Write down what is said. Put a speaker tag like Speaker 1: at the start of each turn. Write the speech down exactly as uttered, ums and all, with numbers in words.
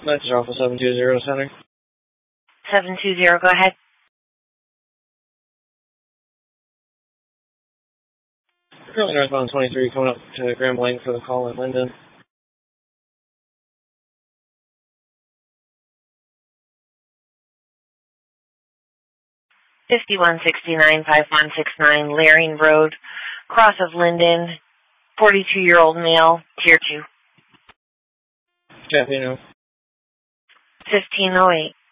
Speaker 1: Message Alpha seven two zero Center.
Speaker 2: seven two zero, go ahead.
Speaker 1: Currently northbound twenty-three, coming up to Grand Blanc for the call at Linden.
Speaker 2: fifty-one sixty-nine, fifty-one sixty-nine, Laring Road, cross of Linden, forty-two-year-old male, tier two.
Speaker 1: Copy, no.
Speaker 2: fifteen oh eight.